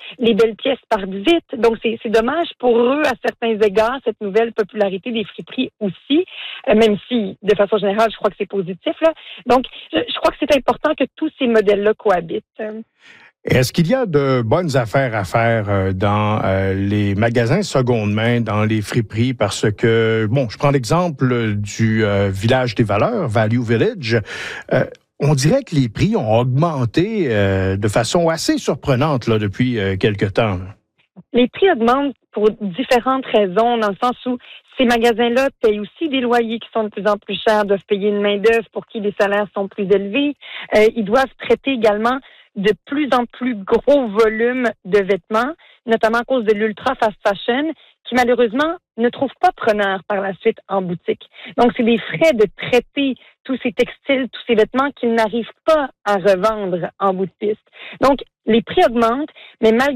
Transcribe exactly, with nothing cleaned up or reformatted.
Les belles pièces partent vite. Donc, c'est, c'est dommage pour eux, à certains égards, cette nouvelle popularité des friperies aussi, euh, même si, de façon générale, je crois que c'est positif, là. Donc, je, je crois que c'est important que tous ces modèles-là cohabitent. Est-ce qu'il y a de bonnes affaires à faire dans euh, les magasins seconde main, dans les friperies? Parce que, bon, je prends l'exemple du euh, Village des Valeurs, Value Village. Euh, on dirait que les prix ont augmenté euh, de façon assez surprenante là, depuis euh, quelque temps. Les prix augmentent pour différentes raisons, dans le sens où ces magasins-là payent aussi des loyers qui sont de plus en plus chers, doivent payer une main-d'œuvre pour qui les salaires sont plus élevés. Euh, ils doivent traiter également de plus en plus gros volumes de vêtements, notamment à cause de l'ultra fast fashion, qui malheureusement ne trouve pas preneur par la suite en boutique. Donc, c'est des frais de traiter tous ces textiles, tous ces vêtements qu'ils n'arrivent pas à revendre en bout de piste. Donc, les prix augmentent, mais malgré